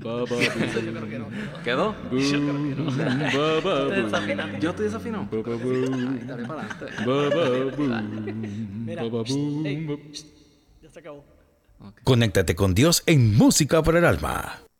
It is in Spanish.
Yo creo que no. ¿Quedó? Yo creo que no. Estoy desafinado. Yo estoy desafinado. Ay, dale para adelante. Mira, ey, ya se acabó. Conéctate con Dios en Música para el Alma.